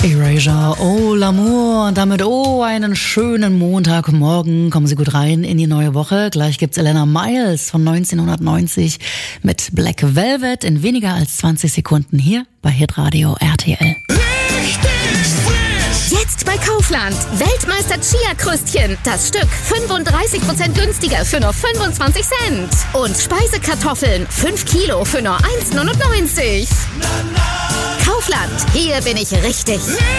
Erasure, oh l'amour, und damit einen schönen Montagmorgen. Kommen Sie gut rein in die neue Woche. Gleich gibt's Elena Miles von 1990 mit Black Velvet in weniger als 20 Sekunden hier bei Hitradio RTL. Jetzt bei Kaufland. Weltmeister Chia-Krüstchen. Das Stück 35% günstiger für nur 25 Cent. Und Speisekartoffeln 5 Kilo für nur 1,99. Kaufland. Hier bin ich richtig.